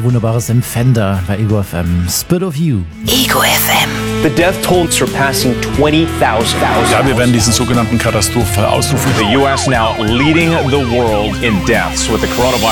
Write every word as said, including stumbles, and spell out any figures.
Wunderbares im Fender bei Ego F M. Spit of You. Ego F M. The death toll surpassing twenty thousand. Ja, wir werden diesen sogenannten Katastrophenfall ausrufen. The U S now leading the world in deaths with the coronavirus.